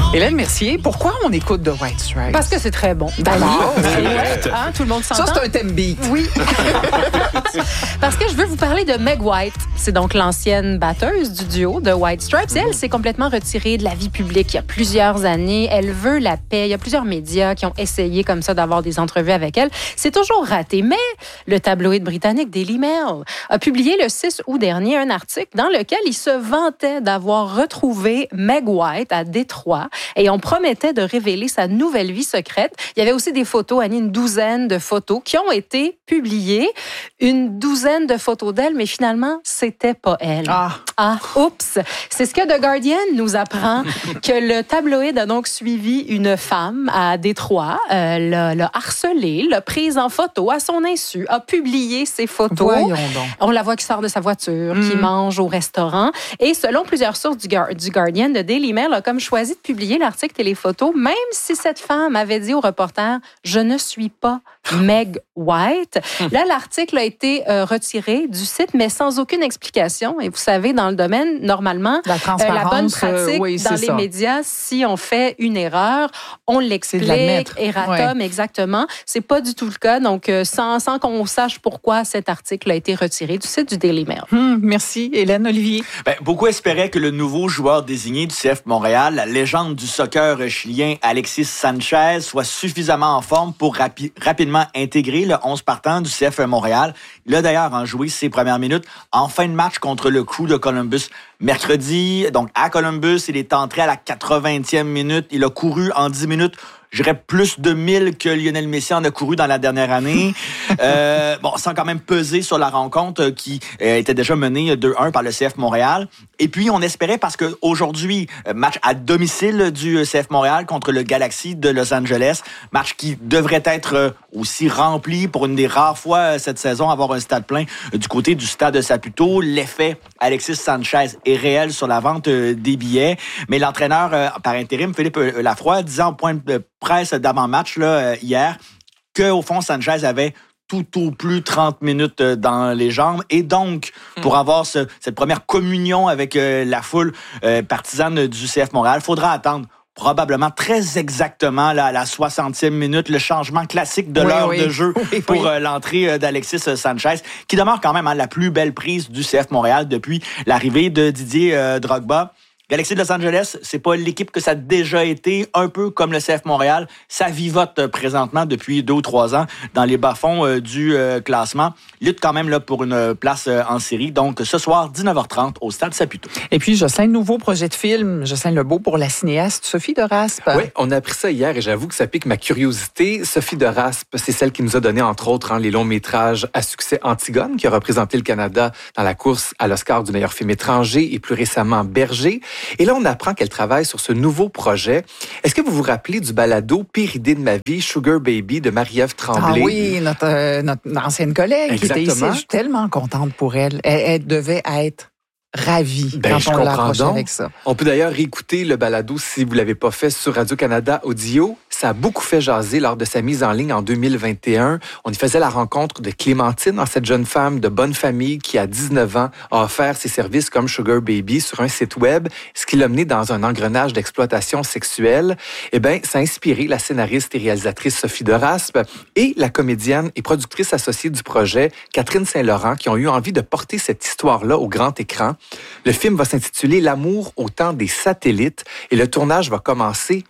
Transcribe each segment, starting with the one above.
Hélène Mercier, pourquoi on écoute The White Stripes? Parce que c'est très bon. D'accord. Tout le monde s'entend. Ça, c'est un thème beat. Oui. Parce que je veux vous parler de Meg White. C'est donc l'ancienne batteuse du duo de White Stripes. Elle s'est complètement retirée de la vie publique il y a plusieurs années. Elle veut la paix. Il y a plusieurs médias qui ont essayé comme ça d'avoir des entrevues avec elle. C'est toujours raté. Mais le tabloïd britannique Daily Mail a publié le 6 août dernier un article dans lequel il se vantait d'avoir retrouvé Meg White à Détroit et on promettait de révéler sa nouvelle vie secrète. Il y avait aussi des photos, Annie, une douzaine de photos qui ont été publiées. Une douzaine de photos d'elle, mais finalement, c'était pas elle. Oups! C'est ce que The Guardian nous apprend, que le tabloïd a donc suivi une femme à Détroit, l'a harcelée, l'a prise en photo à son insu, a publié ses photos. Voyons donc. On la voit qui sort de sa voiture, qui mange au restaurant. Et selon plusieurs sources du Guardian, le Daily Mail a comme choisi de publier l'article et les photos, même si cette femme avait dit au reporter « Je ne suis pas Meg White ». Là, l'article a été retiré du site, mais sans aucune explication. Et vous savez, dans le domaine, normalement, la bonne pratique dans les médias, si on fait une erreur, on l'explique, erratum, exactement. C'est pas du tout le cas. Donc, sans qu'on sache pourquoi cet article a été retiré du site du Daily Mail. Merci, Hélène. Olivier? Beaucoup espéraient que le nouveau joueur désigné du CF Montréal, la légende du soccer chilien Alexis Sanchez, soit suffisamment en forme pour rapidement intégrer le 11 partant du CF Montréal. Il a d'ailleurs joué ses premières minutes en fin de match contre le Crew de Columbus mercredi. Donc, à Columbus, il est entré à la 80e minute. Il a couru en 10 minutes. Je dirais plus de 1000 que Lionel Messi en a couru dans la dernière année. Sans quand même peser sur la rencontre qui était déjà menée 2-1 par le CF Montréal. Et puis, on espérait, parce qu'aujourd'hui, match à domicile du CF Montréal contre le Galaxy de Los Angeles, match qui devrait être aussi rempli pour une des rares fois cette saison, avoir un stade plein du côté du stade Saputo. L'effet Alexis Sanchez est réel sur la vente des billets. Mais l'entraîneur par intérim, Philippe Lafroy, disait en point de presse d'avant-match hier qu'au fond, Sanchez avait tout au plus 30 minutes dans les jambes. Et donc, pour avoir cette première communion avec la foule partisane du CF Montréal, il faudra attendre probablement très exactement à la 60e minute, le changement classique de l'heure de jeu pour l'entrée d'Alexis Sanchez, qui demeure quand même la plus belle prise du CF Montréal depuis l'arrivée de Didier Drogba. Galaxy de Los Angeles, c'est pas l'équipe que ça a déjà été, un peu comme le CF Montréal. Ça vivote présentement depuis 2 ou 3 ans dans les bas-fonds du classement. Lutte quand même pour une place en série. Donc, ce soir, 19h30 au Stade Saputo. Et puis, Jocelyn, nouveau projet de film, Jocelyn Lebeau pour la cinéaste Sophie de Raspe. Oui, on a appris ça hier et j'avoue que ça pique ma curiosité. Sophie de Raspe, c'est celle qui nous a donné, entre autres, les longs métrages à succès Antigone, qui a représenté le Canada dans la course à l'Oscar du meilleur film étranger, et plus récemment Berger. Et là, on apprend qu'elle travaille sur ce nouveau projet. Est-ce que vous vous rappelez du balado Pire idée de ma vie, Sugar Baby, de Marie-Ève Tremblay? Ah oui, notre ancienne collègue. Exactement. Qui était ici. Je suis tellement contente pour elle. Elle devait être ravie quand on l'a approchée avec ça. On peut d'ailleurs réécouter le balado si vous ne l'avez pas fait sur Radio-Canada Audio. Ça a beaucoup fait jaser lors de sa mise en ligne en 2021. On y faisait la rencontre de Clémentine, cette jeune femme de bonne famille qui, à 19 ans, a offert ses services comme Sugar Baby sur un site web, ce qui l'a mené dans un engrenage d'exploitation sexuelle. Ça a inspiré la scénariste et réalisatrice Sophie de Raspe et la comédienne et productrice associée du projet, Catherine Saint-Laurent, qui ont eu envie de porter cette histoire-là au grand écran. Le film va s'intituler « L'amour au temps des satellites » et le tournage va commencer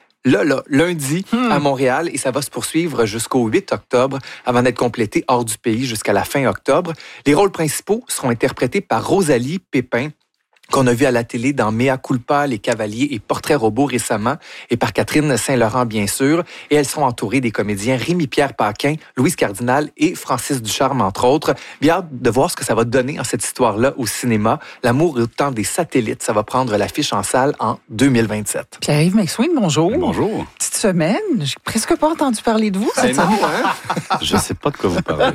lundi à Montréal et ça va se poursuivre jusqu'au 8 octobre avant d'être complété hors du pays jusqu'à la fin octobre. Les rôles principaux seront interprétés par Rosalie Pépin, qu'on a vu à la télé dans Mea Culpa, Les Cavaliers et Portrait Robot récemment, et par Catherine Saint-Laurent, bien sûr. Et elles sont entourées des comédiens Rémi-Pierre Paquin, Louise Cardinal et Francis Ducharme, entre autres. Bien hâte de voir ce que ça va donner en cette histoire-là au cinéma. L'amour au temps des satellites, ça va prendre l'affiche en salle en 2027. Pierre-Yves McSween, bonjour. Bonjour. Petite semaine, j'ai presque pas entendu parler de vous cette semaine. Je sais pas de quoi vous parlez.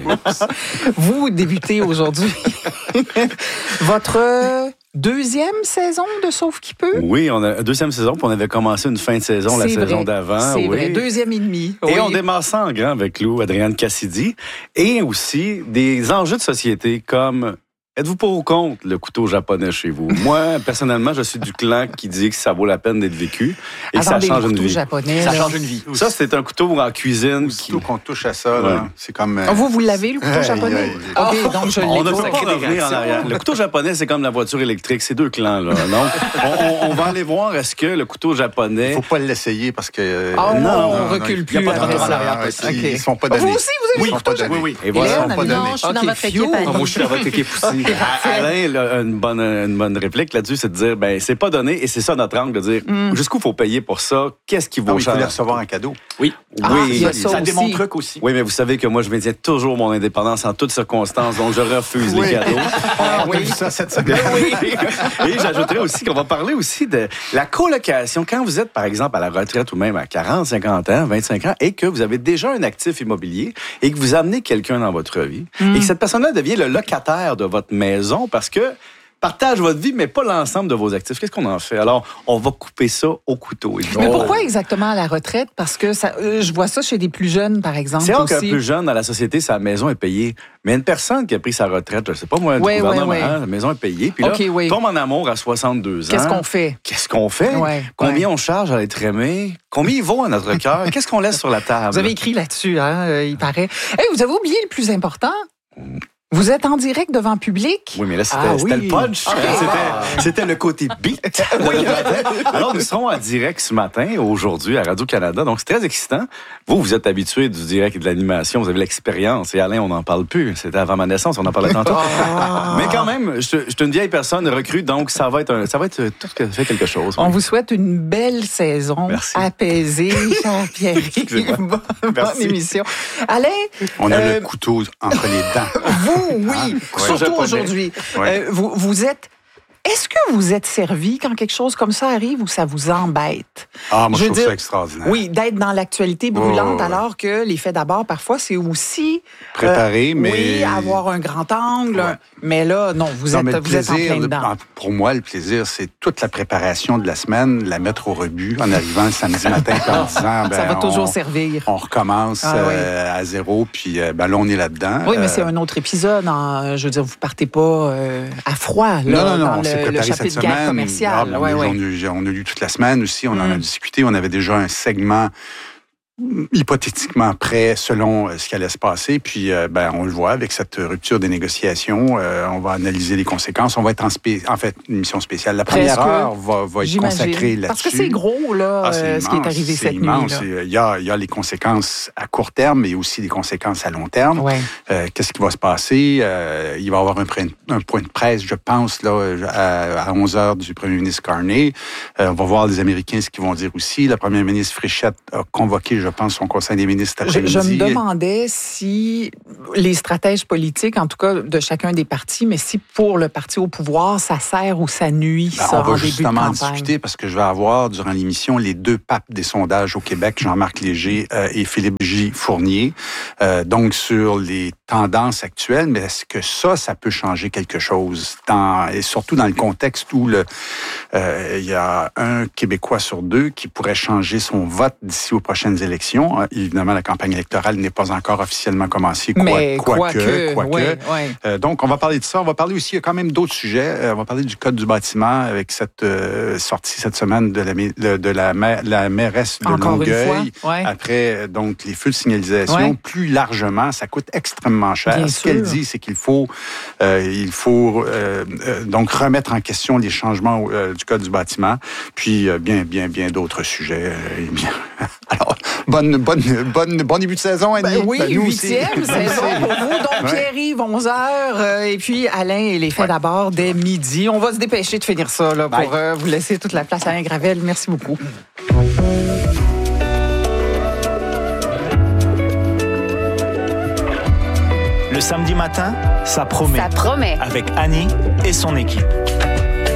Vous débutez aujourd'hui votre deuxième saison de Sauf qui peut? Oui, on a une deuxième saison, puis on avait commencé une fin de saison la saison d'avant. C'est vrai, deuxième et demi. Et on démarre ça en grand avec Lou Adrienne Cassidy. Et aussi des enjeux de société comme Êtes-vous pour ou contre le couteau japonais chez vous? Moi, personnellement, je suis du clan qui dit que ça vaut la peine d'être vécu et que ça change une vie. Japonais, ça change une vie. Ça, c'est un couteau en cuisine. Aussitôt qu'on touche à ça, là, c'est comme... Vous l'avez, le couteau japonais? OK, donc je l'ai. On ne peut pas revenir en arrière. Le couteau japonais, c'est comme la voiture électrique. C'est deux clans, là. Donc, on va aller voir est-ce que le couteau japonais... Il ne faut pas l'essayer parce que... non, on recule plus. Il n'y a pas de retour en arrière. Ils ne sont pas donnés. Vous aussi, vous avez le couteau japonais? Oui. Et voilà, ils ne sont pas Non, donnés. je suis dans votre équipe. Moi, je suis dans votre équipe aussi. Alain, une bonne réplique là-dessus, c'est de dire, c'est pas donné, et c'est ça notre angle, de dire, jusqu'où il faut payer pour ça, qu'est-ce qui vaut cher? Il faut les recevoir en cadeau. Oui. Ça démontre un truc aussi. Oui, mais vous savez que moi, je maintiens toujours mon indépendance en toutes circonstances, donc je refuse les cadeaux. Oui, ça, cette semaine. Et j'ajouterais aussi qu'on va parler aussi de la colocation. Quand vous êtes, par exemple, à la retraite ou même à 40, 50 ans, 25 ans, et que vous avez déjà un actif immobilier et que vous amenez quelqu'un dans votre vie, et que cette personne-là devient le locataire de votre maison parce que partage votre vie, mais pas l'ensemble de vos actifs. Qu'est-ce qu'on en fait? Alors, on va couper ça au couteau. Mais pourquoi exactement à la retraite? Parce que je vois ça chez des plus jeunes, par exemple. C'est vrai qu'un plus jeune, dans la société, sa maison est payée. Mais une personne qui a pris sa retraite, je ne sais pas moi, du gouvernement, la maison est payée. Puis là, tombe en amour à 62 ans. Qu'est-ce qu'on fait? Combien on charge à l'être aimé? Combien il vaut à notre cœur? Qu'est-ce qu'on laisse sur la table? Vous avez écrit là-dessus, il paraît. Hey, vous avez oublié le plus important? Vous êtes en direct devant public? Oui, mais là, c'était le punch. C'était le côté beat. Alors, nous serons en direct ce matin, aujourd'hui, à Radio-Canada. Donc, c'est très excitant. Vous êtes habitué du direct et de l'animation. Vous avez l'expérience. Et Alain, on n'en parle plus. C'était avant ma naissance. On en parlait tantôt. Mais quand même, je suis une vieille personne recrue. Donc, ça va être tout fait quelque chose. On vous souhaite une belle saison. Merci. Apaisée, cher Pierre. Bonne émission. Alain. On a le couteau entre les dents. Oui, surtout aujourd'hui. Vous êtes... Est-ce que vous êtes servi quand quelque chose comme ça arrive ou ça vous embête? Moi, je trouve ça extraordinaire. Oui, d'être dans l'actualité brûlante alors que les faits d'abord, parfois, c'est aussi... préparer, mais... Oui, avoir un grand angle. Ouais. Mais là, non, vous êtes en plein dedans. Pour moi, le plaisir, c'est toute la préparation de la semaine, la mettre au rebut en arrivant le samedi matin en disant... ça va toujours servir. On recommence à zéro, puis là, on est là-dedans. Oui, mais c'est un autre épisode. Je veux dire, vous partez pas à froid. Là, non, on s'est préparé cette semaine. Commerciale. On a lu toute la semaine aussi, on en a discuté. On avait déjà un segment hypothétiquement prêt selon ce qui allait se passer. Puis, on le voit avec cette rupture des négociations. On va analyser les conséquences. On va être en fait une émission spéciale. La première heure va être consacrée là-dessus. Parce que c'est gros, là, ce qui est arrivé cette immense. nuit. Il y a les conséquences à court terme, mais aussi des conséquences à long terme. Ouais. Qu'est-ce qui va se passer? Il va y avoir un point de presse, je pense, là, à 11h du premier ministre Carney. On va voir les Américains ce qu'ils vont dire aussi. La première ministre Frichette a convoqué, je pense, son conseil des ministres cet après-midi. Je me demandais si les stratèges politiques, en tout cas de chacun des partis, mais si pour le parti au pouvoir, ça sert ou ça nuit, ça, on va en début de campagne. justement discuter parce que je vais avoir, durant l'émission, les deux papes des sondages au Québec, Jean-Marc Léger et Philippe J. Fournier. Donc, sur les tendances actuelles, mais est-ce que ça peut changer quelque chose? Et surtout dans le contexte où il y a un Québécois sur deux qui pourrait changer son vote d'ici aux prochaines élections. Évidemment, la campagne électorale n'est pas encore officiellement commencée, quoique. Donc, on va parler de ça. On va parler aussi, il y a quand même d'autres sujets. On va parler du Code du bâtiment avec cette sortie cette semaine de la mairesse de encore Longueuil. Ouais. Après, donc, les feux de signalisation. Ouais. Plus largement, ça coûte extrêmement cher. Bien Ce sûr. qu'elle dit, c'est qu'il faut donc remettre en question les changements du Code du bâtiment, puis bien d'autres sujets. Alors, bon début de saison, Annie. Oui, 8e saison pour vous. Donc, Pierre-Yves, 11h, et puis Alain et les faits d'abord dès midi. On va se dépêcher de finir ça là, pour vous laisser toute la place à Alain Gravel. Merci beaucoup. Le samedi matin, ça promet. Ça promet. Avec Annie et son équipe.